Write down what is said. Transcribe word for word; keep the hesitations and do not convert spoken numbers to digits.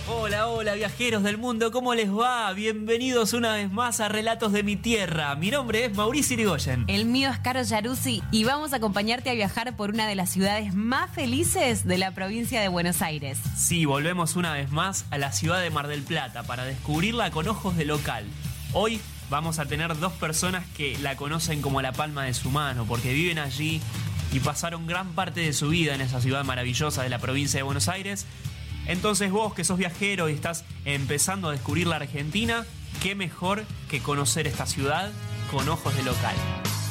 Hola, hola viajeros del mundo, ¿cómo les va? Bienvenidos una vez más a Relatos de mi Tierra. Mi nombre es Mauricio Irigoyen. El mío es Caro Yaruzzi y vamos a acompañarte a viajar por una de las ciudades más felices de la provincia de Buenos Aires. Sí, volvemos una vez más a la ciudad de Mar del Plata para descubrirla con ojos de local. Hoy vamos a tener dos personas que la conocen como la palma de su mano porque viven allí y pasaron gran parte de su vida en esa ciudad maravillosa de la provincia de Buenos Aires. Entonces vos que sos viajero y estás empezando a descubrir la Argentina, qué mejor que conocer esta ciudad con ojos de local.